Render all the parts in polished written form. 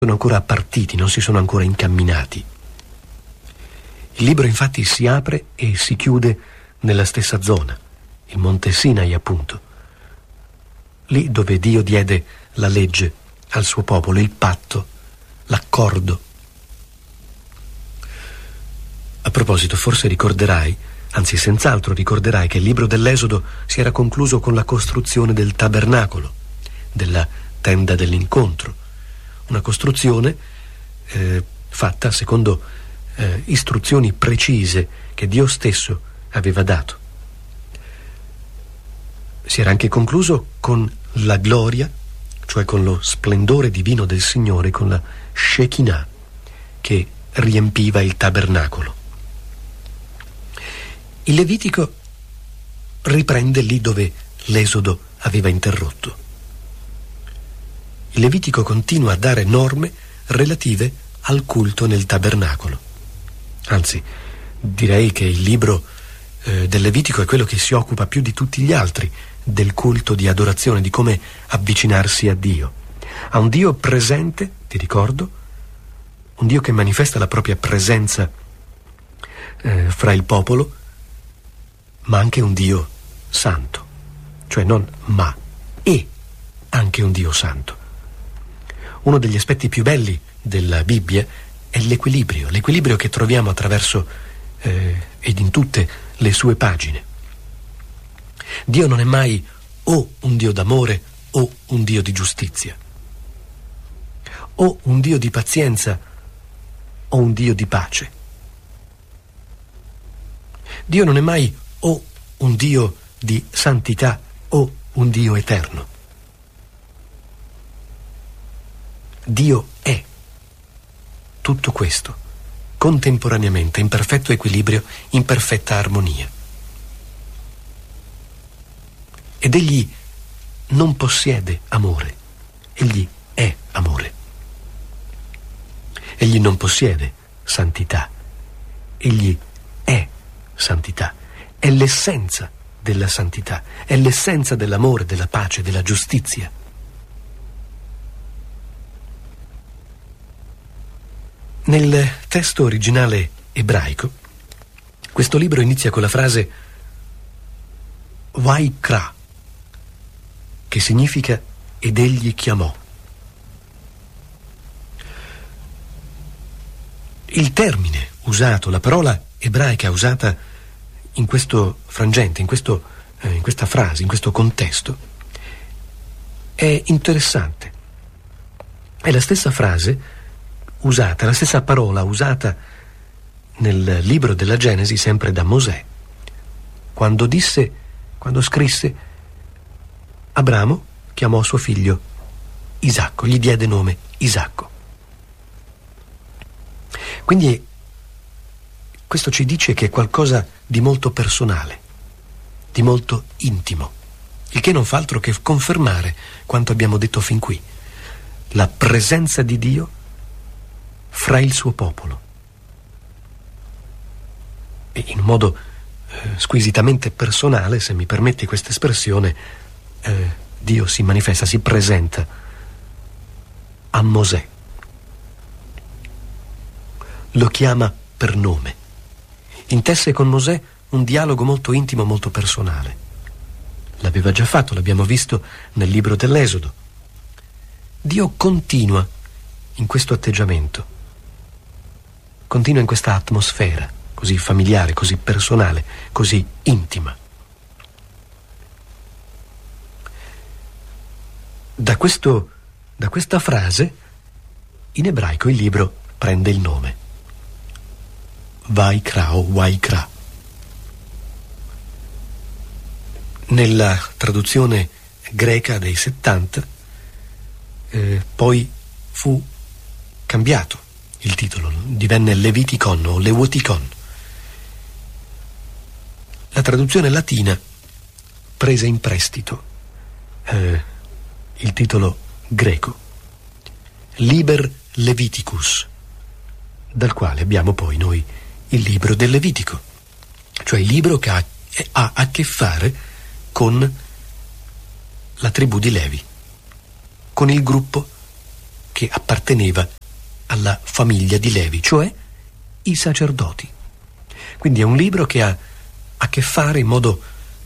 sono ancora appartiti, non si sono ancora incamminati. Il libro infatti si apre e si chiude nella stessa zona, il Monte Sinai appunto, lì dove Dio diede la legge al suo popolo, il patto, l'accordo. A proposito, forse ricorderai, anzi senz'altro ricorderai, che il libro dell'Esodo si era concluso con la costruzione del tabernacolo, della tenda dell'incontro, una costruzione fatta secondo istruzioni precise che Dio stesso aveva dato. Si era anche concluso con la gloria, cioè con lo splendore divino del Signore, con la Shekinah che riempiva il tabernacolo. Il Levitico riprende lì dove l'Esodo aveva interrotto. Il Levitico continua a dare norme relative al culto nel tabernacolo. Anzi, direi che il libro del Levitico è quello che si occupa più di tutti gli altri del culto di adorazione, di come avvicinarsi a Dio. A un Dio presente, ti ricordo, un Dio che manifesta la propria presenza fra il popolo, ma anche un Dio santo, cioè non ma, e anche un Dio santo. Uno degli aspetti più belli della Bibbia è l'equilibrio che troviamo attraverso ed in tutte le sue pagine. Dio non è mai o un Dio d'amore o un Dio di giustizia, o un Dio di pazienza o un Dio di pace. Dio non è mai o un Dio di santità o un Dio eterno. Dio è tutto questo contemporaneamente, in perfetto equilibrio, in perfetta armonia. Ed egli non possiede amore, egli è amore. Egli non possiede santità, egli è santità. È l'essenza della santità, è l'essenza dell'amore, della pace, della giustizia. Nel testo originale ebraico, questo libro inizia con la frase Vaikra, che significa ed egli chiamò. Il termine usato, la parola ebraica usata in questo frangente, in questa frase, in questo contesto, è interessante. È la stessa frase usata, la stessa parola usata nel libro della Genesi, sempre da Mosè, quando scrisse: Abramo chiamò suo figlio Isacco, gli diede nome Isacco. Quindi questo ci dice che è qualcosa di molto personale, di molto intimo, il che non fa altro che confermare quanto abbiamo detto fin qui: la presenza di Dio fra il suo popolo. E in un modo squisitamente personale, se mi permetti questa espressione, Dio si manifesta, si presenta a Mosè. Lo chiama per nome. Intesse con Mosè un dialogo molto intimo, molto personale. L'aveva già fatto, l'abbiamo visto nel libro dell'Esodo. Dio continua in questo atteggiamento, continua in questa atmosfera così familiare, così personale, così intima. Da questa frase, in ebraico il libro prende il nome. Vaikra o Vaikra. Nella traduzione greca dei 70 poi fu cambiato il titolo, divenne Leviticon o Lewoticon. La traduzione latina prese in prestito il titolo greco, Liber Leviticus, dal quale abbiamo poi noi il libro del Levitico, cioè il libro che ha a che fare con la tribù di Levi, con il gruppo che apparteneva alla famiglia di Levi, cioè i sacerdoti. Quindi è un libro che ha a che fare in modo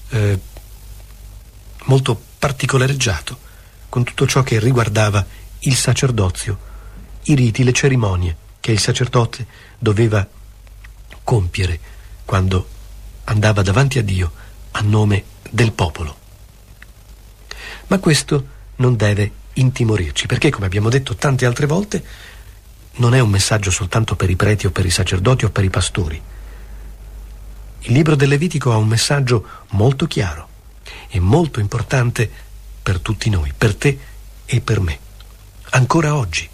molto particolareggiato con tutto ciò che riguardava il sacerdozio, i riti, le cerimonie che il sacerdote doveva compiere quando andava davanti a Dio a nome del popolo. Ma questo non deve intimorirci, perché, come abbiamo detto tante altre volte, non è un messaggio soltanto per i preti o per i sacerdoti o per i pastori. Il libro del Levitico ha un messaggio molto chiaro e molto importante per tutti noi, per te e per me, ancora oggi.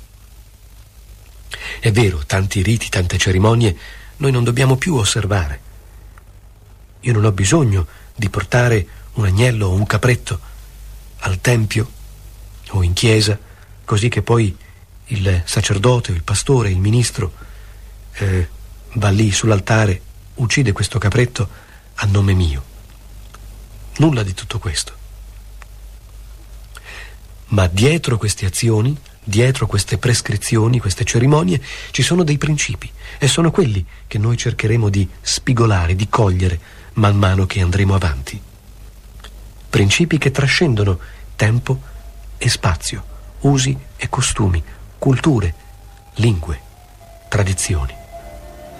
È vero, tanti riti, tante cerimonie noi non dobbiamo più osservare. Io non ho bisogno di portare un agnello o un capretto al tempio o in chiesa, così che poi il sacerdote, il pastore, il ministro va lì sull'altare, uccide questo capretto a nome mio. Nulla di tutto questo. Ma dietro queste azioni, dietro queste prescrizioni, queste cerimonie, ci sono dei principi, e sono quelli che noi cercheremo di spigolare, di cogliere man mano che andremo avanti. Principi che trascendono tempo e spazio, usi e costumi, culture, lingue, tradizioni.